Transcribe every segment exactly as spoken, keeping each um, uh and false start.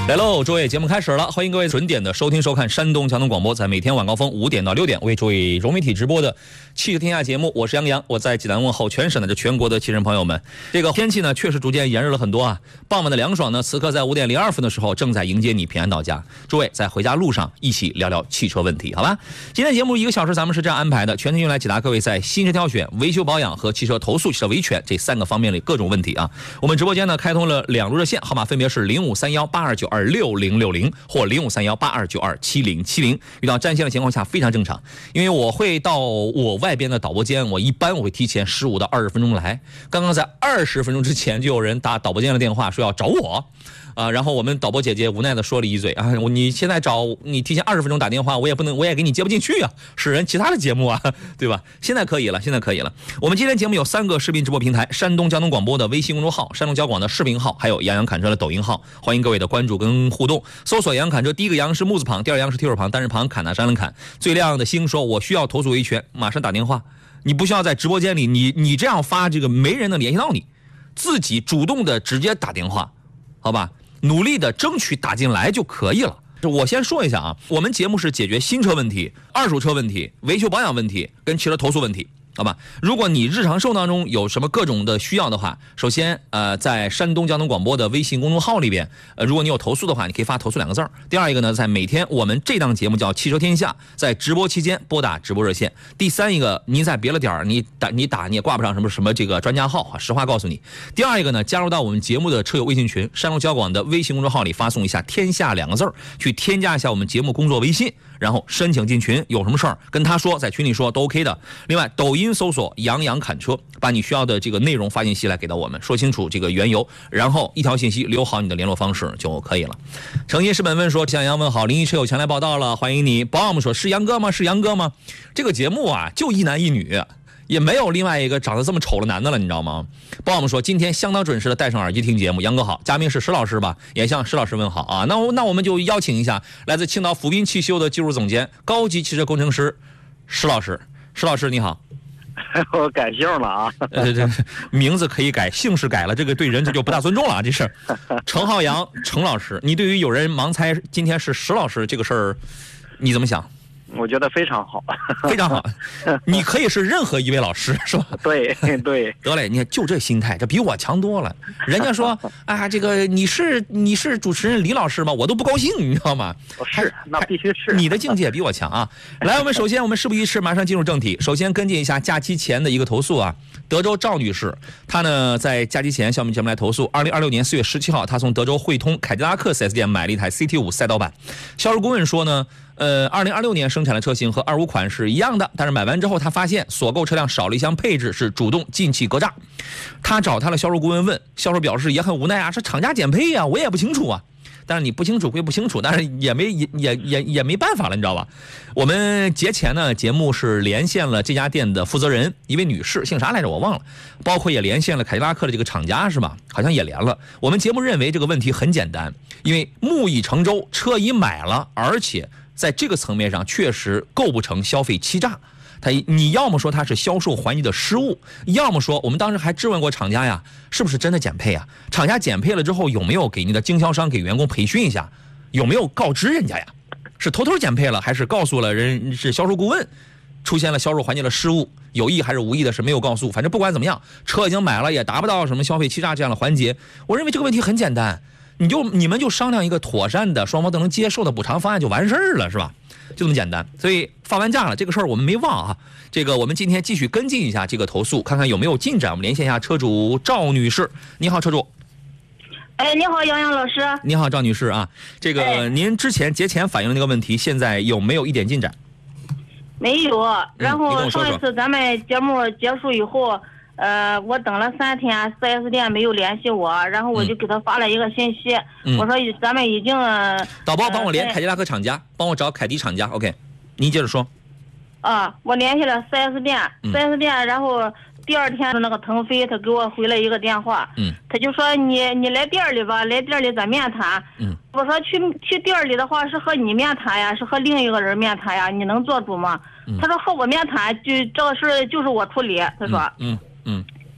来喽，诸位，节目开始了，欢迎各位准点的收听收看山东交通广播，在每天晚高峰五点到六点为诸位融媒体直播的汽车天下节目，我是杨洋，我在济南问候全省的这全国的汽车朋友们。这个天气呢，确实逐渐炎热了很多啊，傍晚的凉爽呢，此刻在五点零二分的时候正在迎接你平安到家。诸位在回家路上一起聊聊汽车问题，好吧？今天节目一个小时，咱们是这样安排的，全程用来解答各位在新车挑选、维修保养和汽车投诉、汽车维权这三个方面的各种问题啊。我们直播间呢开通了两路热线，号码分别是零五三幺八二九二六零六零或零五三幺八二九二七零七零。遇到占线的情况下非常正常，因为我会到我外边的导播间，我一般我会提前十五到二十分钟来。刚刚在二十分钟之前就有人打导播间的电话说要找我。啊，然后我们导播姐姐无奈的说了一嘴啊，你现在找你提前二十分钟打电话，我也不能，我也给你接不进去啊，是人其他的节目啊，对吧？现在可以了，现在可以了。我们今天节目有三个视频直播平台：山东交通广播的微信公众号、山东交广的视频号，还有杨洋侃车的抖音号。欢迎各位的关注跟互动。搜索杨洋侃车，第一个杨是木字旁，第二杨是提手旁，单人旁，侃呐山人侃。最亮的星说：“我需要投诉维权，马上打电话。你不需要在直播间里，你你这样发，这个没人能联系到你，自己主动的直接打电话，好吧？”努力的争取打进来就可以了。我先说一下啊，我们节目是解决新车问题、二手车问题、维修保养问题跟汽车投诉问题，好吧？如果你日常生活当中有什么各种的需要的话，首先呃，在山东交通广播的微信公众号里边，呃，如果你有投诉的话，你可以发投诉两个字儿。第二一个呢，在每天我们这档节目叫汽车天下，在直播期间拨打直播热线。第三一个，您在别的点儿你打你打你也挂不上什么什么这个专家号啊，实话告诉你。第二一个呢，加入到我们节目的车友微信群，山东交广的微信公众号里发送一下天下两个字儿，去添加一下我们节目工作微信，然后申请进群，有什么事儿跟他说，在群里说都 OK 的。另外抖音搜索杨洋侃车，把你需要的这个内容发信息来给到我们，说清楚这个缘由，然后一条信息留好你的联络方式就可以了。诚心是本问说，向杨问好，临沂车友前来报道了，欢迎你。保姆说，是杨哥吗？是杨哥吗？这个节目啊，就一男一女，也没有另外一个长得这么丑的男的了，你知道吗？保姆说，今天相当准时的戴上耳机听节目。杨哥好，嘉宾是石老师吧？也向石老师问好啊。那我那我们就邀请一下来自青岛府滨汽修的技术总监、高级汽车工程师石老师。石老师你好。 我改姓了啊！ 呃，这名字可以改，姓氏改了，这个对人这就不大尊重了啊！这是程浩洋，程老师，你对于有人盲猜今天是石老师这个事儿，你怎么想？ 我觉得非常好， 非常好。你可以是任何一位老师，是吧？ 对对， 得嘞，你看就这心态，这比我强多了。人家说啊，这个你是你是主持人李老师吗？我都不高兴，你知道吗？ 是，那必须是。 你的境界比我强啊！来，我们首先我们事不宜迟，马上进入正题。首先跟进一下假期前的一个投诉啊，德州赵女士，她呢在假期前向我们节目来投诉。二零二六年四月十七号，她从德州汇通凯迪拉克 四 S 店买了一台 C T 五 赛道版，销售顾问说呢。呃，二零二六年生产的车型和二五款是一样的，但是买完之后他发现所购车辆少了一项配置，是主动进气格栅。他找他的销售顾问问，销售表示也很无奈啊，是厂家减配啊，我也不清楚啊。但是你不清楚归不清楚，但是也没也也也也没办法了，你知道吧？我们节前呢，节目是连线了这家店的负责人，一位女士，姓啥来着我忘了，包括也连线了凯迪拉克的这个厂家是吧？好像也连了。我们节目认为这个问题很简单，因为木已成舟，车已买了，而且在这个层面上确实构不成消费欺诈。他你要么说他是销售环节的失误，要么说我们当时还质问过厂家呀，是不是真的减配啊？厂家减配了之后有没有给你的经销商给员工培训一下？有没有告知人家呀？是偷偷减配了，还是告诉了人是销售顾问出现了销售环节的失误，有意还是无意的是没有告诉。反正不管怎么样，车已经买了，也达不到什么消费欺诈这样的环节。我认为这个问题很简单，你就你们就商量一个妥善的双方都能接受的补偿方案就完事儿了，是吧？就这么简单。所以放完假了，这个事儿我们没忘啊。这个我们今天继续跟进一下这个投诉，看看有没有进展。我们连线一下车主赵女士。你好，车主。 哎，你好，杨洋老师。 你好，赵女士啊。这个、哎、您之前节前反映的那个问题，现在有没有一点进展？ 没有。然后上一次咱们节目结束以后，呃，我等了三天 ，四 S 店没有联系我，然后我就给他发了一个信息，嗯、我说咱们已经。 导播帮我连凯迪拉克厂家，帮我找凯迪厂家 ，OK， 您接着说。 啊，我联系了 四 S 店，嗯、四 S 店，然后第二天那个腾飞他给我回了一个电话，嗯，他就说你你来店里吧，来店里咱面谈，嗯，我说去去店里的话是和你面谈呀，是和另一个人面谈呀，你能做主吗？嗯、他说和我面谈，就这个事就是我处理，他说， 嗯嗯。嗯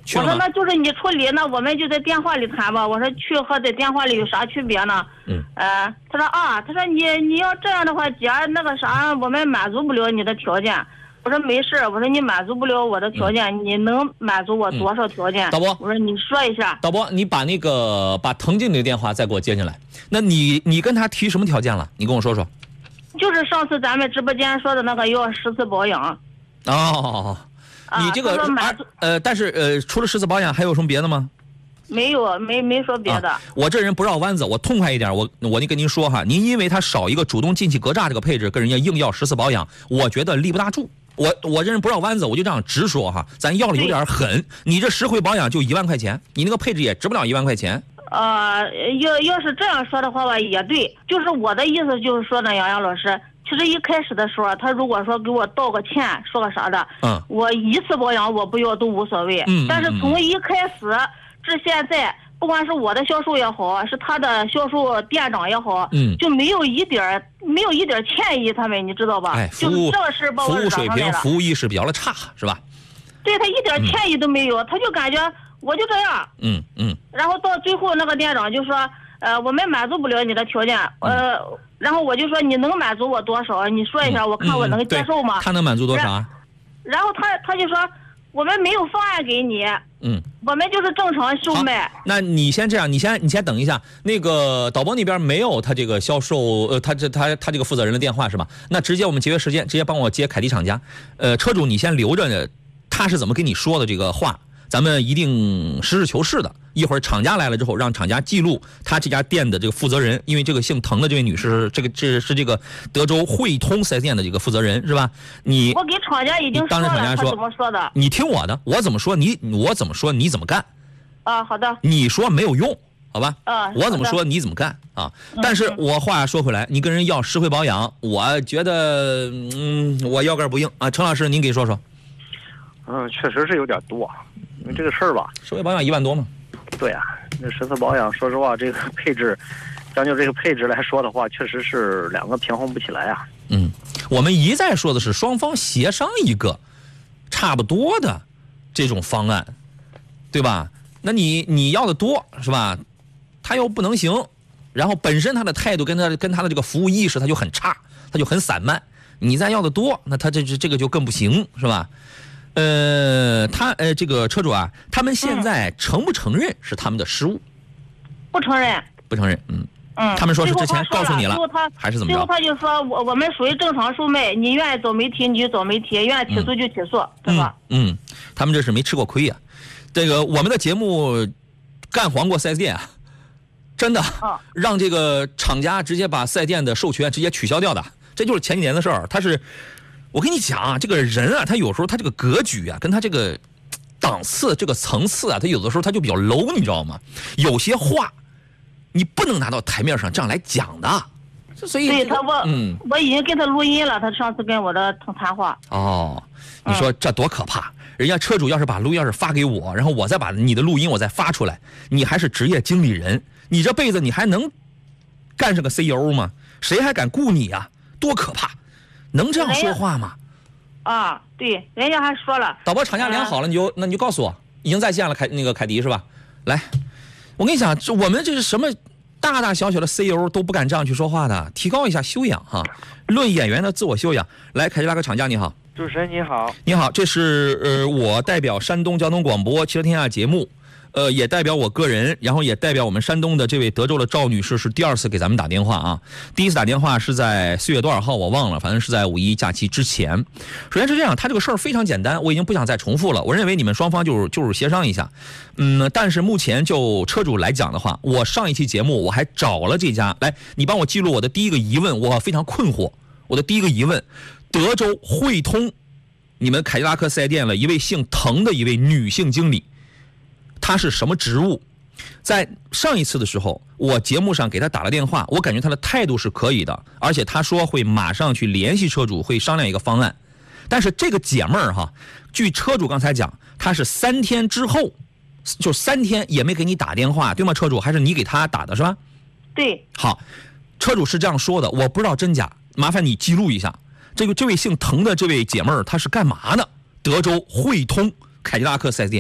我说那就是你处理，那我们就在电话里谈吧。我说去和在电话里有啥区别呢？ 嗯。 呃，他说啊，他说你你要这样的话，姐那个啥，我们满足不了你的条件。我说没事，我说你满足不了我的条件，嗯、你能满足我多少条件？ 导播， 我说你说一下。 导播，你把那个把滕经理的电话再给我接进来。那你你跟他提什么条件了？你跟我说说。 就是上次咱们直播间说的那个要十次保养。 哦。你这个啊、 呃，但是呃，除了十次保养，还有什么别的吗？ 没有，没没说别的、啊。 我这人不绕弯子，我痛快一点，我我就跟您说哈，您因为他少一个主动进气格栅这个配置，跟人家硬要十次保养，我觉得立不大住。我我这人不绕弯子，我就这样直说哈，咱要的有点狠。你这十回保养就一万块钱，你那个配置也值不了一万块钱。 呃，要要是这样说的话吧，也对，就是我的意思就是说呢，杨洋老师。其实一开始的时候，他如果说给我道个歉，说个啥的， 嗯， 我一次保养我不要都无所谓。 嗯， 但是从一开始至现在，不管是我的销售也好，是他的销售店长也好， 嗯， 就没有一点没有一点歉意，他们你知道吧？ 哎， 就是这个事把我惹上来了。服务水平、服务意识比较的差，是吧？ 对他一点歉意都没有，嗯、他就感觉我就这样。 嗯嗯。 然后到最后，那个店长就说。呃，我们满足不了你的条件，呃，嗯、然后我就说你能满足我多少？你说一下，嗯、我看我能接受吗？ 他能满足多少？ 然, 然后他他就说我们没有方案给你， 嗯， 我们就是正常售卖。 那你先这样，你先你先等一下，那个导播那边没有他这个销售，呃，他这他他这个负责人的电话是吧？那直接我们节约时间，直接帮我接凯迪厂家。呃，车主你先留着，他是怎么跟你说的这个话？咱们一定实事求是的，一会儿厂家来了之后，让厂家记录他这家店的这个负责人，因为这个姓滕的这位女士，这个这是这个德州汇通四 S 店的这个负责人是吧？你我给厂家已经说了， 当着厂家说他怎么说的？ 你听我的，我怎么说你我怎么说你怎么干？ 啊，好的。 你说没有用，好吧？ 啊， 我怎么说你怎么干啊？但是我话说回来，你跟人要十回保养，我觉得嗯，我腰杆不硬啊。陈老师，您给说说。 嗯，确实是有点多。因为这个事儿吧， 十回保养一万多嘛。 对啊，那十次保养，说实话，这个配置，将就这个配置来说的话，确实是两个平衡不起来啊。 嗯，我们一再说的是双方协商一个差不多的这种方案，对吧？那你你要的多是吧？他又不能行，然后本身他的态度跟他跟他的这个服务意识他就很差，他就很散漫。你再要的多，那他这这个就更不行，是吧？呃，他呃，这个车主啊，他们现在承不承认是他们的失误？ 不承认。 不承认，嗯嗯。 他们说是之前告诉你了， 最后他还是怎么着？ 最后他就说我我们属于正常售卖，你愿意走媒体你就走媒体，愿意起诉就起诉， 嗯、 对吧？ 嗯，他们这是没吃过亏呀、啊。这个我们的节目干黄过四 S 店啊，真的、 哦、 让这个厂家直接把四 S 店的授权直接取消掉的，这就是前几年的事儿。他是。我跟你讲啊，这个人啊，他有时候他这个格局啊，跟他这个档次、这个层次啊，他有的时候他就比较 low， 你知道吗？有些话你不能拿到台面上这样来讲的。所以、 这个、对他我嗯， 我已经跟他录音了，他上次跟我的谈话。 哦，你说这多可怕！嗯、人家车主要是把录音要是发给我，然后我再把你的录音我再发出来，你还是职业经理人，你这辈子你还能干上个 C E O 吗？谁还敢雇你啊？多可怕！能这样说话吗？ 啊，对，人家还说了。 导播厂家连好了，你就那你就告诉我，已经在线了，凯那个凯迪是吧？来，我跟你讲，这我们这是什么大大小小的 C E O 都不敢这样去说话的，提高一下修养哈。论演员的自我修养。来，凯迪拉克厂家你好， 主持人你好， 你好，这是呃我代表山东交通广播汽车天下节目。呃，也代表我个人，然后也代表我们山东的这位德州的赵女士，是第二次给咱们打电话啊。第一次打电话是在四月多少号我忘了，反正是在五一假期之前。首先是这样，他这个事儿非常简单，我已经不想再重复了。我认为你们双方就是就是协商一下，嗯，但是目前就车主来讲的话，我上一期节目我还找了这家，来，你帮我记录我的第一个疑问，我非常困惑。我的第一个疑问，德州汇通，你们凯迪拉克四 S 店了一位姓滕的一位女性经理。他是什么职务？在上一次的时候，我节目上给他打了电话，我感觉他的态度是可以的，而且他说会马上去联系车主，会商量一个方案。但是这个姐妹儿哈，据车主刚才讲，他是三天之后，就三天也没给你打电话，对吗？车主还是你给他打的是吧？ 对。 好，车主是这样说的，我不知道真假，麻烦你记录一下。这个这位姓滕的这位姐妹儿，她是干嘛的？德州汇通凯迪拉克四 S 店。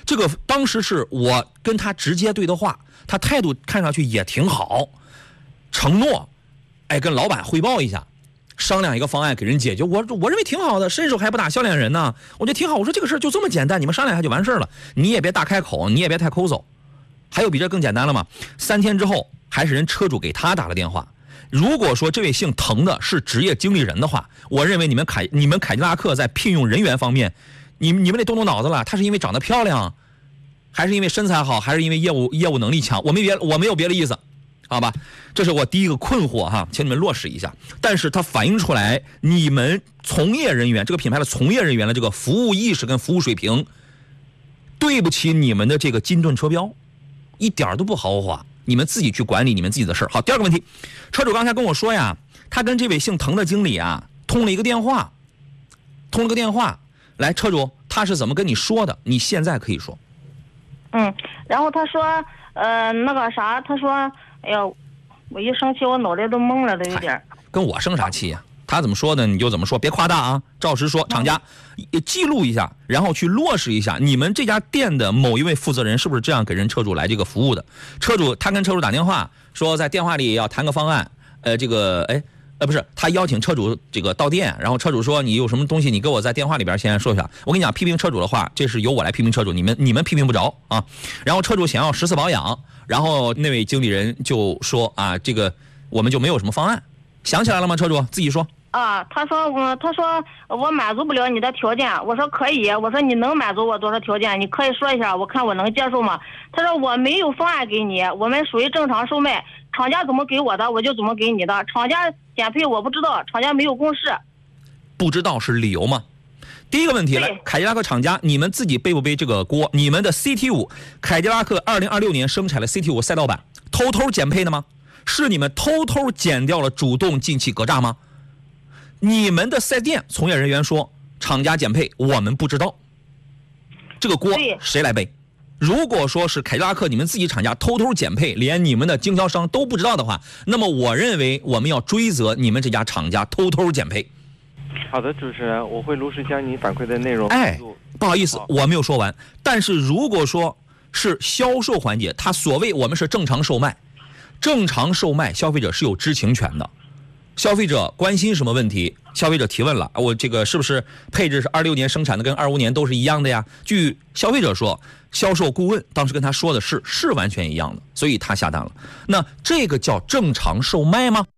这个当时是我跟他直接对的话，他态度看上去也挺好，承诺，哎，跟老板汇报一下，商量一个方案给人解决。我我认为挺好的，伸手还不打笑脸人呢，我觉得挺好。我说这个事儿就这么简单，你们商量一下就完事儿了，你也别大开口，你也别太抠搜。还有比这更简单了吗？三天之后，还是人车主给他打了电话。如果说这位姓滕的是职业经理人的话，我认为你们凯你们凯迪拉克在聘用人员方面，你你们得动动脑子了。他是因为长得漂亮，还是因为身材好，还是因为业务业务能力强？我没别我没有别的意思，好吧？这是我第一个困惑哈，请你们落实一下。但是它反映出来你们从业人员这个品牌的从业人员的这个服务意识跟服务水平，对不起你们的这个金盾车标，一点都不豪华。你们自己去管理你们自己的事儿。好，第二个问题，车主刚才跟我说呀，他跟这位姓滕的经理啊通了一个电话，通了个电话。来，车主，他是怎么跟你说的？你现在可以说。 嗯，然后他说，呃，那个啥，他说，哎呀，我一生气，我脑袋都懵了，都有点。 跟我生啥气呀？他怎么说的你就怎么说，别夸大啊，照实说。厂家也记录一下，然后去落实一下你们这家店的某一位负责人是不是这样给人车主来这个服务的。车主他跟车主打电话说在电话里要谈个方案，呃，这个哎呃不是，他邀请车主这个到店，然后车主说你有什么东西你给我在电话里边先说一下。我跟你讲，批评车主的话，这是由我来批评车主，你们你们批评不着啊。然后车主想要十次保养，然后那位经理人就说啊，这个我们就没有什么方案。想起来了吗？车主自己说。 啊，他说我，他说我满足不了你的条件。我说可以，我说你能满足我多少条件？你可以说一下，我看我能接受吗？他说我没有方案给你，我们属于正常售卖，厂家怎么给我的我就怎么给你的。厂家减配我不知道，厂家没有公示。 不知道是理由吗？第一个问题来，凯迪拉克厂家，你们自己背不背这个锅？你们的 C T 五，凯迪拉克二零二六年生产的 C T 五赛道版，偷偷减配的吗？是你们偷偷减掉了主动进气格栅吗？你们的四 S店从业人员说厂家减配我们不知道，这个锅谁来背？如果说是凯迪拉克你们自己厂家偷偷减配，连你们的经销商都不知道的话，那么我认为我们要追责你们这家厂家偷偷减配。 好的，主持人，我会如实将你反馈的内容。 哎，不好意思，我没有说完。但是如果说是销售环节，它所谓我们是正常售卖，正常售卖消费者是有知情权的。消费者关心什么问题，消费者提问了，我这个是不是配置是二六年生产的，跟二五年都是一样的呀？据消费者说，销售顾问当时跟他说的是是完全一样的，所以他下单了。那这个叫正常售卖吗？